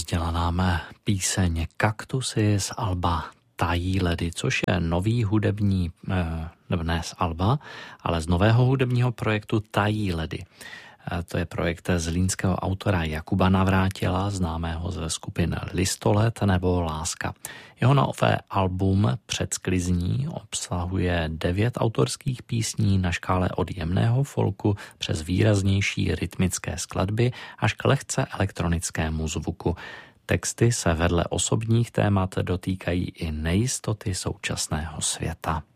rozdělaná píseň Kaktusy z alba Tají ledy, což je nový hudební, nebo ne z alba, ale z nového hudebního projektu Tají ledy. To je projekt zlínského autora Jakuba Navrátila, známého ze skupin Listolet nebo Láska. Jeho nové album Předsklizní obsahuje 9 autorských písní na škále od jemného folku přes výraznější rytmické skladby až k lehce elektronickému zvuku. Texty se vedle osobních témat dotýkají i nejistoty současného světa.